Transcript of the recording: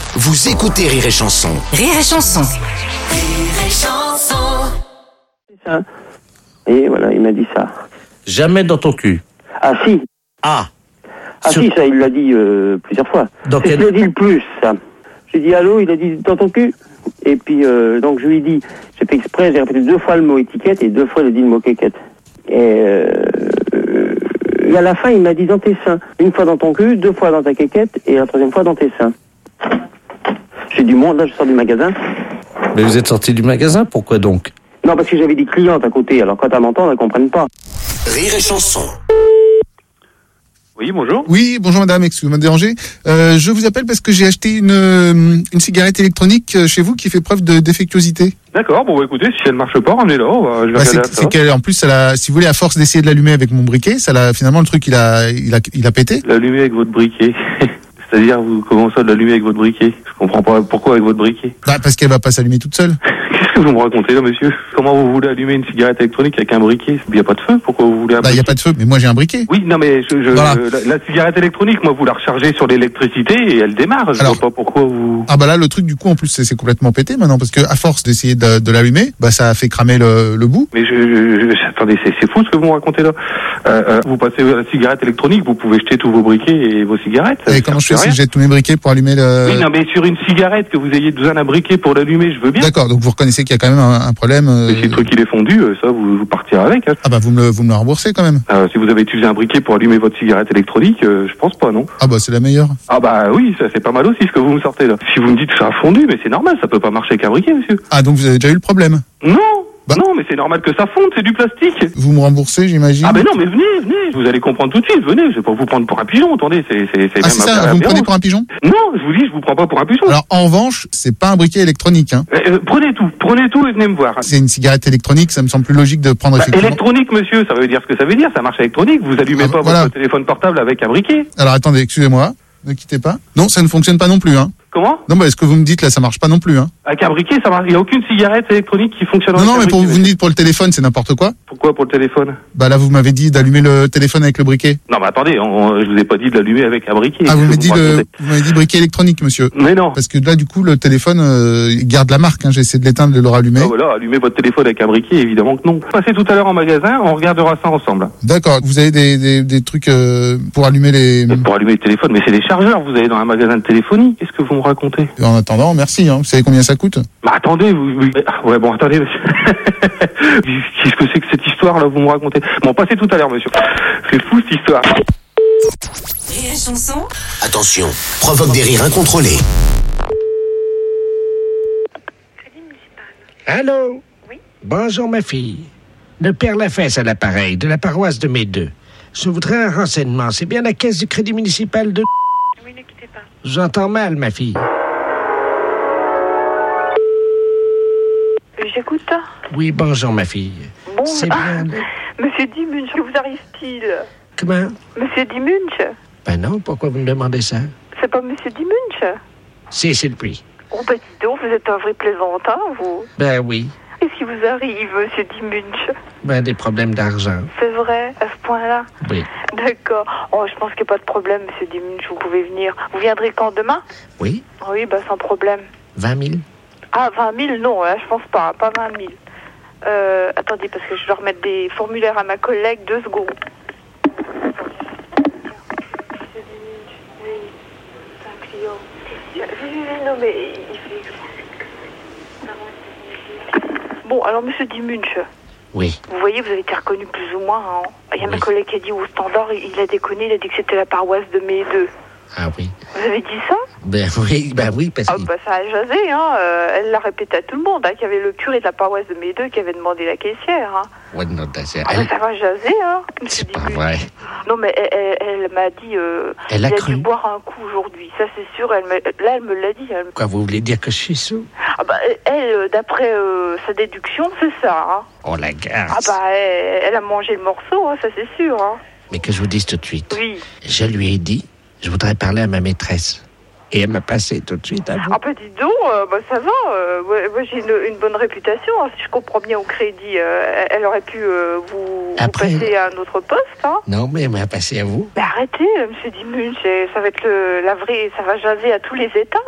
Vous écoutez Rire et Chanson. Rire et Chanson. Rire et Chanson. Ça. Et voilà, il m'a dit ça. Jamais dans ton cul. Ah si, Ah. si, ça il l'a dit plusieurs fois. Dans C'est ce qu'il a dit le plus, ça. J'ai dit allô, il a dit dans ton cul. Et puis donc je lui ai dit, j'ai fait exprès, j'ai répété 2 fois le mot étiquette et 2 fois il a dit le mot quéquette. Et à la fin il m'a dit dans tes seins. 1 fois dans ton cul, 2 fois dans ta quéquette et la 3e fois dans tes seins. J'ai du monde, là je sors du magasin. Mais vous êtes sorti du magasin, pourquoi donc? Non, parce que j'avais des clientes à côté, alors quand elles m'entendent, elles comprennent pas. Rire et Chanson. Oui, bonjour. Oui, bonjour madame, excusez-moi de déranger. Je vous appelle parce que j'ai acheté une cigarette électronique chez vous qui fait preuve de défectuosité. D'accord, bon, bah, écoutez, si elle marche pas, ramenez-la, je vais regarder ça. C'est qu'elle, en plus, si vous voulez, à force d'essayer de l'allumer avec mon briquet, finalement, le truc, il a pété. L'allumer avec votre briquet. C'est-à-dire, vous commencez à l'allumer avec votre briquet. Je comprends pas pourquoi avec votre briquet. Bah, parce qu'elle va pas s'allumer toute seule. Qu'est-ce que vous me racontez là, monsieur? Comment vous voulez allumer une cigarette électronique avec un briquet? Il n'y a pas de feu, pourquoi vous voulez un Bah, il y a pas de feu, mais moi j'ai un briquet. Oui, non, mais Voilà. la cigarette électronique, moi, vous la rechargez sur l'électricité et elle démarre. Je Alors, vois pas pourquoi vous... Ah bah là, le truc, du coup, en plus, c'est complètement pété maintenant, parce que à force d'essayer de l'allumer, bah, ça a fait cramer le bout. Mais attendez, c'est fou ce que vous me racontez là. Vous passez à la cigarette électronique, vous pouvez jeter tous vos briquets et vos cigarettes. Et comment je fais si je jette tous mes briquets pour allumer le... Oui, non, mais sur une cigarette, que vous ayez besoin d'un briquet pour l'allumer, je veux bien. D'accord, donc vous reconnaissez qu'il y a quand même un problème. Mais si le truc il est fondu, ça vous partirez avec. Hein. Ah bah vous me le remboursez quand même. Si vous avez utilisé un briquet pour allumer votre cigarette électronique, je pense pas, non. Ah bah c'est la meilleure. Ah bah oui, ça c'est pas mal aussi ce que vous me sortez là. Si vous me dites que ça a fondu, mais c'est normal, ça peut pas marcher avec un briquet, monsieur. Ah donc vous avez déjà eu le problème. Non. Bah. Non, mais c'est normal que ça fonde, c'est du plastique. Vous me remboursez, j'imagine. Ah ben non, mais venez, vous allez comprendre tout de suite, venez, je vais pas vous prendre pour un pigeon, attendez, c'est Ah même c'est ça, vous me prenez pour un pigeon? Non, je vous dis, je vous prends pas pour un pigeon. Alors en revanche, c'est pas un briquet électronique, hein. Prenez tout et venez me voir. C'est une cigarette électronique, ça me semble plus logique de prendre effectivement... Électronique, monsieur, ça veut dire ce que ça veut dire, ça marche électronique, vous allumez pas voilà. votre téléphone portable avec un briquet. Alors attendez, excusez-moi, ne quittez pas. Non, ça ne fonctionne pas non plus, hein. Comment? Non, bah ce que vous me dites là, ça marche pas non plus, hein. Avec un briquet, ça marche. Il n'y a aucune cigarette électronique qui fonctionne avec Non, un mais briquet. vous me dites pour le téléphone, c'est n'importe quoi. Pourquoi pour le téléphone? Bah là, vous m'avez dit d'allumer le téléphone avec le briquet. Non, mais attendez, je vous ai pas dit de l'allumer avec un briquet. Ah, vous m'avez racontez. dit briquet électronique, monsieur. Mais non. Parce que là, du coup, le téléphone, il garde la marque, hein. J'ai essayé de l'éteindre, de le rallumer. Ah voilà, allumez votre téléphone avec un briquet, évidemment que non. Passez tout à l'heure en magasin, on regardera ça ensemble. D'accord. Vous avez des trucs pour allumer les... Mais pour allumer le téléphone, mais c'est des chargeurs, vous allez dans un magasin de téléphonie. Qu'est-ce que vous me racontez? En attendant, merci, hein. Vous savez combien ça coûte? Bah attendez, ouais bon, attendez, monsieur. Qu'est-ce que c'est que cette histoire là, vous me racontez? Bon, passez tout à l'heure, monsieur. C'est fou cette histoire. Rire et Chanson. Attention, provoque des rires incontrôlés. Allô? Oui. Bonjour ma fille. Le père Lafesse à l'appareil, de la paroisse de Médeux. Je voudrais un renseignement. C'est bien la caisse du crédit municipal de... Oui, ne quittez pas. J'entends mal, ma fille. J'écoute. Oui, bonjour ma fille. Bon, C'est bien... Monsieur Dimunch, que vous arrive-t-il? Comment? Monsieur Dimunch? Ben non, pourquoi vous me demandez ça? C'est pas Monsieur Dimunch? Si, c'est le prix. Oh, bah dis donc, vous êtes un vrai plaisantin, vous. Ben oui. Qu'est-ce qui vous arrive, Monsieur Dimunch? Ben des problèmes d'argent. C'est vrai, à ce point-là? Oui. D'accord. Oh, je pense qu'il n'y a pas de problème, Monsieur Dimunch, vous pouvez venir. Vous viendrez quand, demain? Oui? Oui, bah sans problème. 20 000? Ah, 20 000, non, là, je pense pas 20 000. Attendez, parce que je dois remettre des formulaires à ma collègue, 2 secondes. Non, mais bon, alors Monsieur Dimunch, Oui. vous voyez, vous avez été reconnu plus ou moins. Hein. Il y a ma Oui. collègue qui a dit au standard, il a déconné, il a dit que c'était la paroisse de Médeux. Ah oui. Vous avez dit ça? Ben oui, parce Ah que... bah ça a jasé, hein. Elle l'a répété à tout le monde, hein, qu'il y avait le curé de la paroisse de Médeux qui avait demandé la caissière. Hein. Ouais, non, c'est... Ah bah ça va jaser, hein. C'est pas vrai. Non mais elle m'a dit, Elle a il a cru. dû boire un coup aujourd'hui, ça c'est sûr. Elle me l'a dit. Quoi, vous voulez dire que je suis sous? Ah bah elle, d'après sa déduction, c'est ça. Hein. Oh, la garce. Ah bah elle a mangé le morceau, hein, ça c'est sûr. Hein. Mais que je vous dise tout de suite. Oui. Je lui ai dit, je voudrais parler à ma maîtresse. Et elle m'a passé tout de suite à vous. Ah bah dis donc, bah ça va. Moi j'ai une bonne réputation. Hein. Si je comprends bien au crédit, elle aurait pu vous passer à un autre poste. Hein. Non, mais elle m'a passé à vous. Mais arrêtez, Monsieur Dimunch, ça va être ça va jaser à tous les états.